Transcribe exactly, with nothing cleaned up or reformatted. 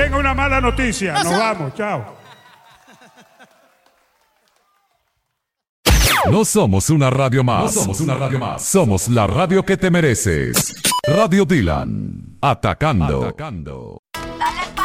tengo una mala noticia. No Nos sabe. vamos, chao. No somos una radio más. No somos una radio más. Somos la radio que te mereces. Radio Dylan. Atacando. Atacando.